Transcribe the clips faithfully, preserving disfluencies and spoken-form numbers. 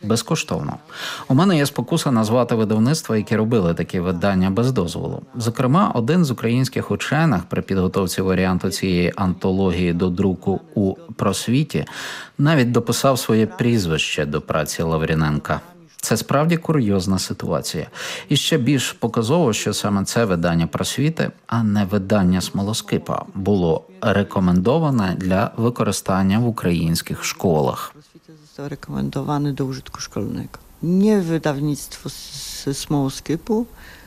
безкоштовно. У мене є спокуса назвати видавництва, які робили такі видання без дозволу. Зокрема, один з українських учених при підготовці варіанту цієї антології до друку у «Просвіті» навіть дописав своє прізвище до праці Лавріненка. Це справді курйозна ситуація. І ще більш показово, що саме це видання «Просвіти», а не видання «Смолоскипа», було рекомендоване для використання в українських школах. «Просвіти» został rekomendowany do użytku szkolnego. Nie wydawnictwo «Смолоскипу»,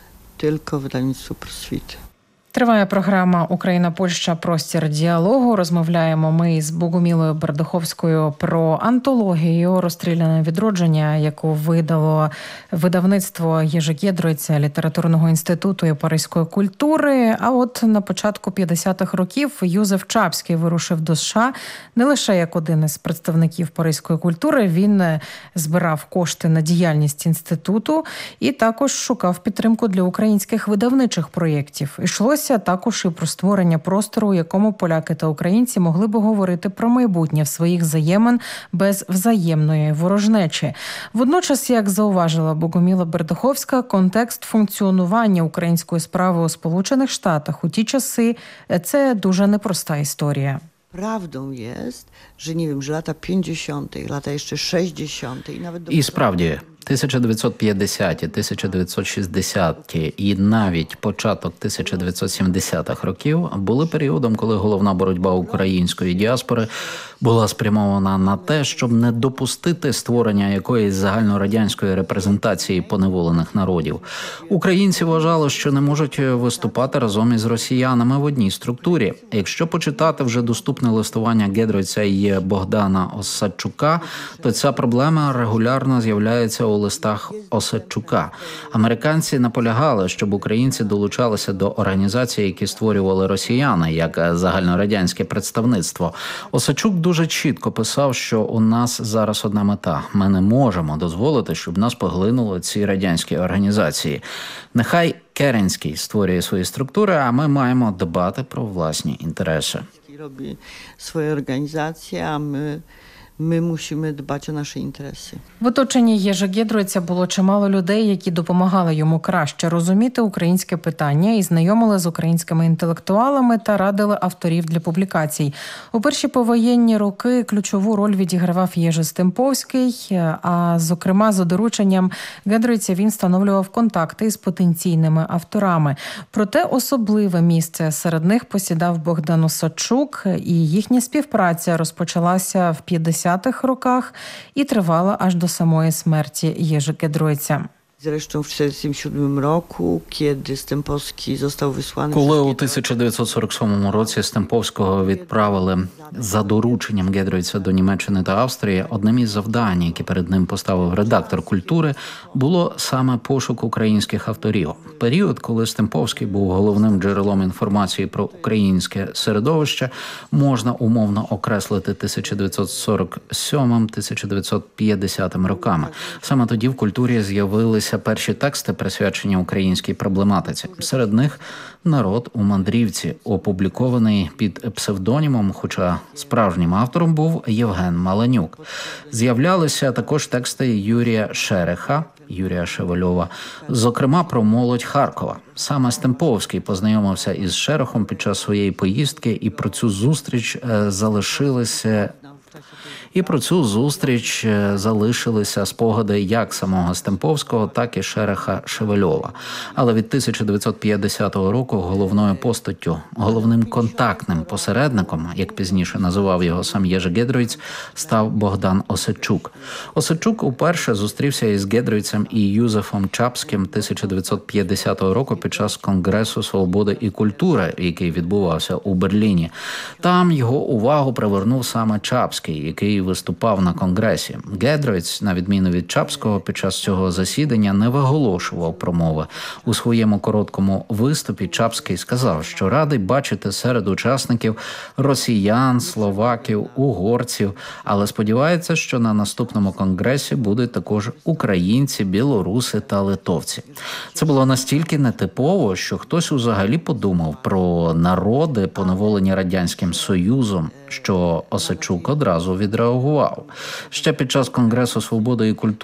tylko wydawnictwo «Просвіти». Триває програма «Україна-Польща. Простір діалогу». Розмовляємо ми з Богомілою Бердуховською про антологію «Розстріляне відродження», яку видало видавництво Єжи Гєдройця Літературного інституту і Паризької культури. А от на початку п'ятдесятих років Юзеф Чапський вирушив до США не лише як один із представників Паризької культури. Він збирав кошти на діяльність інституту і також шукав підтримку для українських видавничих проєктів. Ішлося також і про створення простору, у якому поляки та українці могли б говорити про майбутнє в своїх взаємин без взаємної ворожнечі. Водночас, як зауважила Богоміла Бердуховська, контекст функціонування української справи у Сполучених Штатах у ті часи – це дуже непроста історія. Prawdą jest, że nie wiem, że lata pięćdziesiąte, lata jeszcze sześćdziesiąte i nawet... І справді, тисяча дев'ятсот п'ятдесяті, тисяча дев'ятсот шістдесяті і навіть початок тисяча дев'ятсот сімдесятих років були періодом, коли головна боротьба української діаспори була спрямована на те, щоб не допустити створення якоїсь загальнорадянської репрезентації поневолених народів. Українці вважали, що не можуть виступати разом із росіянами в одній структурі. Якщо почитати вже доступне листування Гєдройця і Богдана Осадчука, то ця проблема регулярно з'являється у листах Осадчука. Американці наполягали, щоб українці долучалися до організацій, які створювали росіяни, як загальнорадянське представництво. Осадчук дуже чітко писав, що у нас зараз одна мета. Ми не можемо дозволити, щоб нас поглинули ці радянські організації. Нехай Керенський створює свої структури, а ми маємо дбати про власні інтереси. Robi swoje organizacje, a my, my musimy dbać o nasze interesy. В оточенні Єжи Гєдройця було чимало людей, які допомагали йому краще розуміти українське питання і знайомили з українськими інтелектуалами та радили авторів для публікацій. У перші повоєнні роки ключову роль відігравав Єжи Стемповський, а зокрема за дорученням Гєдройця він встановлював контакти з потенційними авторами. Проте особливе місце серед них посідав Богдан Осадчук, і їхня співпраця розпочалася в п'ятдесятих роках і тривала аж до самої смерті Єжи Гєдройця. Zresztą w tysiąc dziewięćset czterdziestym siódmym roku, kiedy Stempowski został wysłany... Коли у тисяча дев'ятсот сорок сьомому році Стемповського відправили за дорученням Гєдройця до Німеччини та Австрії, одним із завдань, які перед ним поставив редактор «Культури», було саме пошук українських авторів. Період, коли Стемповський був головним джерелом інформації про українське середовище, можна умовно окреслити тисяча дев'ятсот сорок сьомим - тисяча дев'ятсот п'ятдесятим роками. Саме тоді в «Культурі» з'явилися перші тексти, присвячені українській проблематиці. Серед них «Народ у мандрівці», опублікований під псевдонімом, хоча справжнім автором був Євген Маланюк. З'являлися також тексти Юрія Шереха, Юрія Шевельова, зокрема про молодь Харкова. Саме Стемповський познайомився із Шерехом під час своєї поїздки, і про цю зустріч залишилися І про цю зустріч залишилися спогади як самого Стемповського, так і Шереха Шевельова. Але від тисяча дев'ятсот п'ятдесятого року головною постаттю, головним контактним посередником, як пізніше називав його сам Єжи Гєдройц, став Богдан Осадчук. Осадчук уперше зустрівся із Гєдройцем і Юзефом Чапським тисяча дев'ятсот п'ятдесятого року під час Конгресу свободи і культури, який відбувався у Берліні. Там його увагу привернув саме Чапський, який виступав на Конгресі. Гєдройц, на відміну від Чапського, під час цього засідання не виголошував промови. У своєму короткому виступі Чапський сказав, що радий бачити серед учасників росіян, словаків, угорців, але сподівається, що на наступному конгресі будуть також українці, білоруси та литовці. Це було настільки нетипово, що хтось взагалі подумав про народи, поневолені Радянським Союзом, що Осадчук одразу відреагував. Ще під час Конгресу свободи і культури